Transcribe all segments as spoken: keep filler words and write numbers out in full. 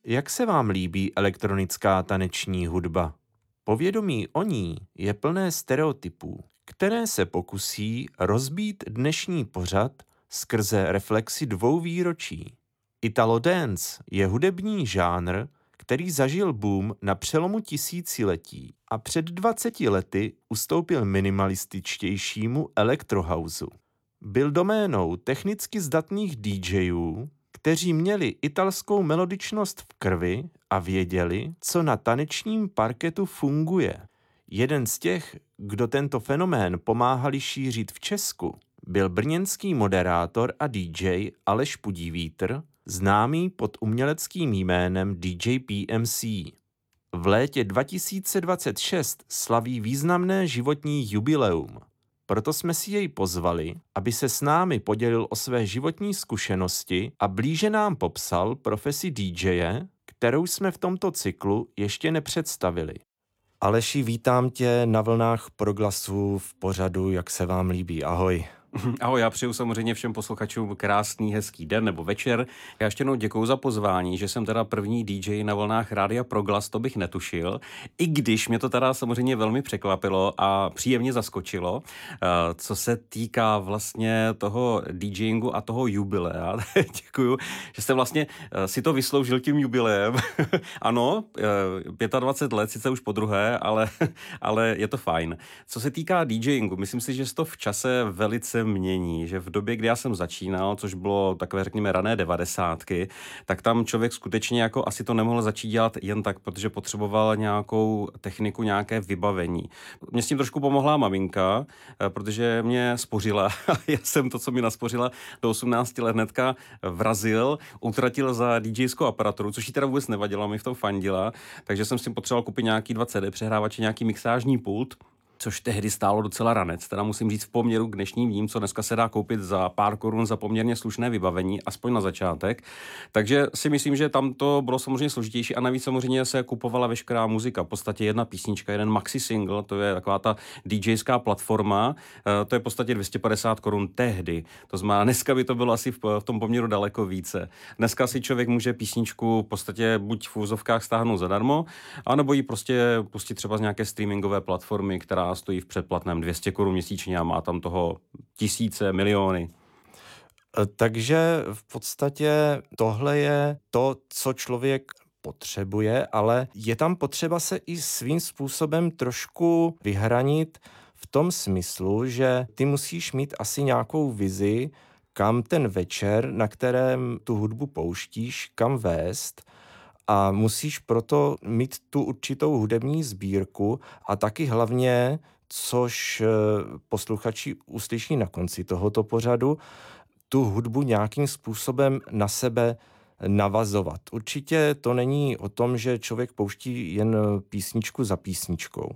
Jak se vám líbí elektronická taneční hudba? Povědomí o ní je plné stereotypů, které se pokusí rozbít dnešní pořad skrze reflexi dvou výročí. Italo dance je hudební žánr, který zažil boom na přelomu tisíciletí a před dvaceti lety ustoupil minimalističtějšímu elektrohouseu. Byl doménou technicky zdatných DJů, kteří měli italskou melodičnost v krvi a věděli, co na tanečním parketu funguje. Jeden z těch, kdo tento fenomén pomáhali šířit v Česku, byl brněnský moderátor a D J Aleš Pudivítr, známý pod uměleckým jménem D J P M C. V létě dva tisíce dvacet šest slaví významné životní jubileum. Proto jsme si jej pozvali, aby se s námi podělil o své životní zkušenosti a blíže nám popsal profesi D J, kterou jsme v tomto cyklu ještě nepředstavili. Aleši, vítám tě na vlnách Proglasu v pořadu Jak se vám líbí. Ahoj. Ahoj, já přeju samozřejmě všem posluchačům krásný, hezký den nebo večer. Já ještě jednou děkuju za pozvání, že jsem teda první D J na vlnách Rádia Proglas, to bych netušil. I když mě to teda samozřejmě velmi překvapilo a příjemně zaskočilo, co se týká vlastně toho DJingu a toho jubilea. Děkuju, že jste vlastně si to vysloužil tím jubileem. Ano, dvacet pět let, sice už po druhé, ale, ale je to fajn. Co se týká DJingu, myslím si, že se to v čase velice mění, že v době, kdy já jsem začínal, což bylo takové, řekněme, rané devadesátky, tak tam člověk skutečně jako asi to nemohl začít dělat jen tak, protože potřeboval nějakou techniku, nějaké vybavení. Mě s tím trošku pomohla maminka, protože mě spořila. Já jsem to, co mi naspořila do osmnácti let hnedka vrazil, utratil za DJskou aparaturu, což jí teda vůbec nevadilo, mi v tom fandila, takže jsem si potřeboval koupit nějaký dva C D přehrávače, nějaký mixážní pult, což tehdy stálo docela ranec, teda musím říct v poměru k dnešním dním, co dneska se dá koupit za pár korun za poměrně slušné vybavení, aspoň na začátek. Takže si myslím, že tam to bylo samozřejmě složitější a navíc samozřejmě se kupovala veškerá muzika, v podstatě jedna písnička, jeden maxi single, to je taková ta DJská platforma, to je v podstatě dvě stě padesát korun tehdy. To znamená, dneska by to bylo asi v, v tom poměru daleko více. Dneska si člověk může písničku v podstatě buď v úzovkách stáhnout zadarmo, anebo ji prostě pustit třeba z nějaké streamingové platformy, která stojí v předplatném dvě stě korun měsíčně a má tam toho tisíce, miliony. Takže v podstatě tohle je to, co člověk potřebuje, ale je tam potřeba se i svým způsobem trošku vyhranit v tom smyslu, že ty musíš mít asi nějakou vizi, kam ten večer, na kterém tu hudbu pouštíš, kam vést. A musíš proto mít tu určitou hudební sbírku a taky hlavně, což posluchači uslyší na konci tohoto pořadu, tu hudbu nějakým způsobem na sebe navazovat. Určitě to není o tom, že člověk pouští jen písničku za písničkou.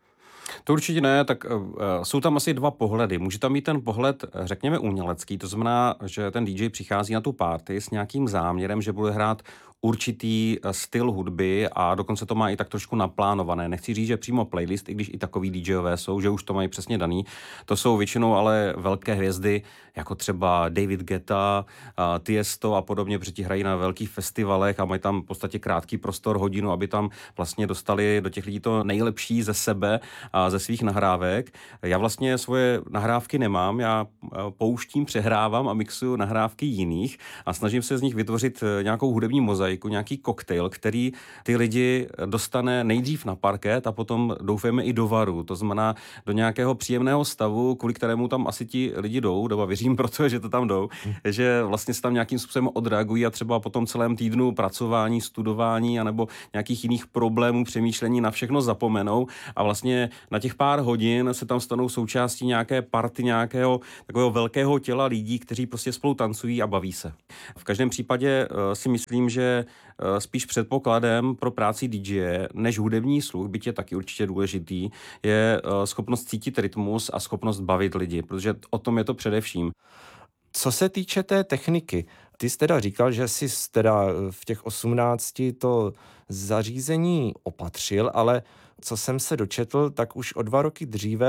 To určitě ne, tak uh, jsou tam asi dva pohledy. Může tam mít ten pohled, řekněme, umělecký, to znamená, že ten D J přichází na tu party s nějakým záměrem, že bude hrát určitý styl hudby a dokonce to má i tak trošku naplánované. Nechci říct, že přímo playlist, i když i takový DJové jsou, že už to mají přesně daný. To jsou většinou ale velké hvězdy, jako třeba David Guetta, Tiesto a podobně, protože ti hrají na velkých festivalech a mají tam v podstatě krátký prostor, hodinu, aby tam vlastně dostali do těch lidí to nejlepší ze sebe a ze svých nahrávek. Já vlastně svoje nahrávky nemám, já pouštím, přehrávám a mixuju nahrávky jiných a snažím se z nich vytvořit nějakou hudební mozaiku, nějaký koktejl, který ty lidi dostane nejdřív na parket a potom doufejme i do varu. To znamená do nějakého příjemného stavu, kvůli kterému tam asi ti lidi jdou, nebo věřím proto, že to tam jdou, hmm. že vlastně se tam nějakým způsobem odreagují a třeba po tom celém týdnu pracování, studování anebo nějakých jiných problémů, přemýšlení na všechno zapomenou a vlastně na těch pár hodin se tam stanou součástí nějaké party, nějakého takového velkého těla lidí, kteří prostě spolu tancují a baví se. V každém případě uh, si myslím, že spíš předpokladem pro práci D J než hudební sluch, byť je taky určitě důležitý, je schopnost cítit rytmus a schopnost bavit lidi, protože o tom je to především. Co se týče té techniky, ty jsi teda říkal, že jsi teda v těch osmnácti to zařízení opatřil, ale co jsem se dočetl, tak už o dva roky dříve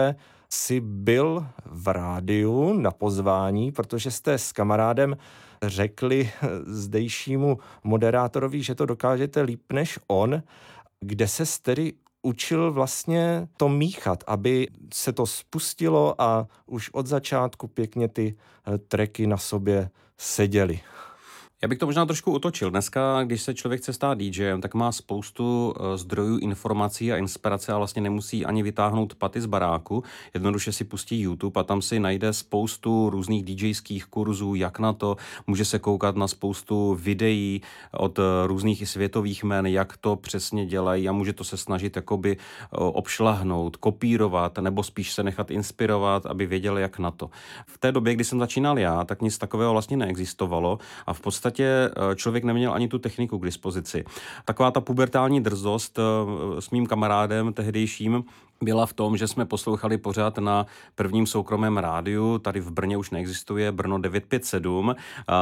jsi byl v rádiu na pozvání, protože jste s kamarádem řekli zdejšímu moderátorovi, že to dokážete líp než on, kde se tedy učil vlastně to míchat, aby se to spustilo a už od začátku pěkně ty tracky na sobě seděly. Já bych to možná trošku otočil. Dneska, když se člověk chce stát DJem, tak má spoustu zdrojů informací a inspirace a vlastně nemusí ani vytáhnout paty z baráku. Jednoduše si pustí YouTube a tam si najde spoustu různých DJských kurzů, jak na to. Může se koukat na spoustu videí od různých světových jmen, jak to přesně dělají a může to se snažit jakoby obšlahnout, kopírovat nebo spíš se nechat inspirovat, aby věděl, jak na to. V té době, kdy jsem začínal já, tak nic takového vlastně neexistovalo a v podstatě člověk neměl ani tu techniku k dispozici. Taková ta pubertální drzost s mým kamarádem tehdejším byla v tom, že jsme poslouchali pořád na prvním soukromém rádiu, tady v Brně už neexistuje, Brno devět pět sedm,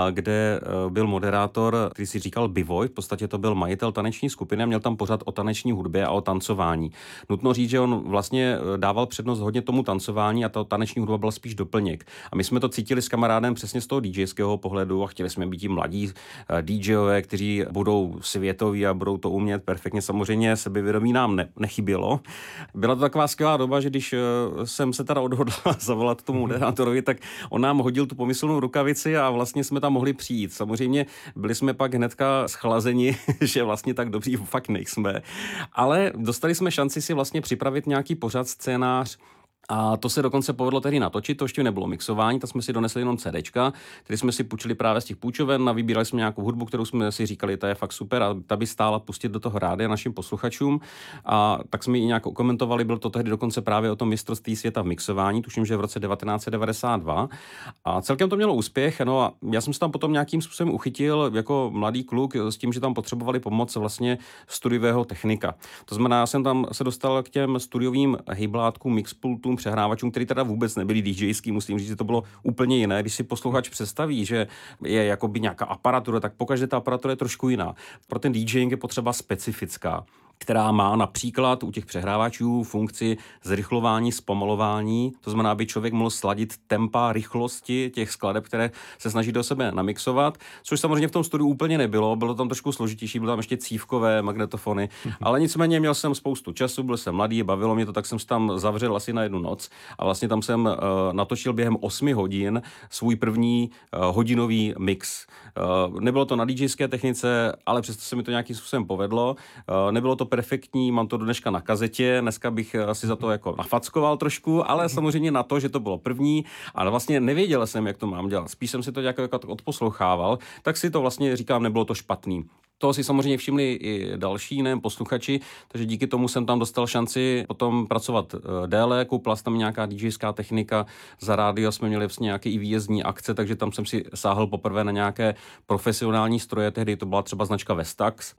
kde byl moderátor, který si říkal Bivoj, v podstatě to byl majitel taneční skupiny a měl tam pořád o taneční hudbě a o tancování. Nutno říct, že on vlastně dával přednost hodně tomu tancování a ta taneční hudba byla spíš doplněk. A my jsme to cítili s kamarádem přesně z toho DJského pohledu a chtěli jsme být ti mladí DJové, kteří budou světoví a budou to umět perfektně. Samozřejmě sebevědomí nám ne- nechybělo. Byla to taková skvělá doba, že když jsem se teda odhodlal zavolat tomu moderátorovi, tak on nám hodil tu pomyslnou rukavici a vlastně jsme tam mohli přijít. Samozřejmě byli jsme pak hnedka schlazeni, že vlastně tak dobří fakt nejsme, ale dostali jsme šanci si vlastně připravit nějaký pořad, scénář. A to se dokonce povedlo tehdy natočit, to ještě nebylo mixování, tak jsme si donesli jenom CDčka, který jsme si půjčili právě z těch půjčoven a vybírali jsme nějakou hudbu, kterou jsme si říkali, ta je fakt super a ta by stála pustit do toho rádia našim posluchačům. A tak jsme ji nějak komentovali, byl to tehdy dokonce právě o tom mistrovství světa v mixování, tuším, že v roce devatenáct set devadesát dva. A celkem to mělo úspěch, no a já jsem se tam potom nějakým způsobem uchytil jako mladý kluk s tím, že tam potřebovali pomoc vlastně studiového technika. To znamená, já jsem tam se dostal k těm studiovým hejblátkům, mixpultům, přehrávačům, který teda vůbec nebyli DJský, musím říct, že to bylo úplně jiné. Když si posluchač představí, že je jakoby nějaká aparatura, tak pokaždé ta aparatura je trošku jiná. Pro ten DJing je potřeba specifická, která má například u těch přehrávačů funkci zrychlování, zpomalování, to znamená, aby člověk mohl sladit tempa, rychlosti těch skladeb, které se snaží do sebe namixovat, což samozřejmě v tom studiu úplně nebylo, bylo tam trošku složitější, byly tam ještě cívkové magnetofony, ale nicméně měl jsem spoustu času, byl jsem mladý, bavilo mě to, tak jsem se tam zavřel asi na jednu noc a vlastně tam jsem uh, natočil během osmi hodin svůj první uh, hodinový mix. Uh, nebylo to na DJské technice, ale přesto se mi to nějakým způsobem povedlo. Uh, nebylo to perfektní, mám to do dneška na kazetě, dneska bych asi za to jako nafackoval trošku, ale samozřejmě na to, že to bylo první a vlastně nevěděl jsem, jak to mám dělat. Spíš jsem si to jako, jako odposlouchával, tak si to vlastně říkám, nebylo to špatný. To si samozřejmě všimli i další, ne, posluchači, takže díky tomu jsem tam dostal šanci potom pracovat déle, koupila jsem tam nějaká DJská technika, za rádio jsme měli vlastně nějaké i výjezdní akce, takže tam jsem si sáhl poprvé na nějaké profesionální stroje, tehdy to byla třeba značka Vestax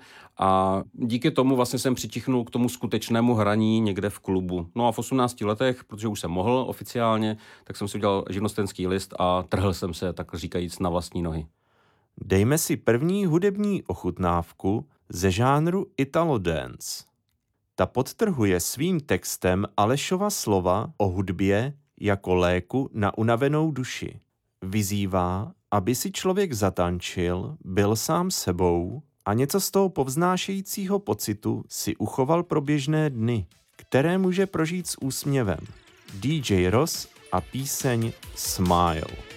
a díky tomu vlastně jsem přitichnul k tomu skutečnému hraní někde v klubu. No a v osmnácti letech, protože už jsem mohl oficiálně, tak jsem si udělal živnostenský list a trhl jsem se, tak říkajíc, na vlastní nohy. Dejme si první hudební ochutnávku ze žánru Italo Dance. Ta podtrhuje svým textem Alešova slova o hudbě jako léku na unavenou duši. Vyzývá, aby si člověk zatančil, byl sám sebou a něco z toho povznášejícího pocitu si uchoval pro běžné dny, které může prožít s úsměvem. D J Ross a píseň Smile.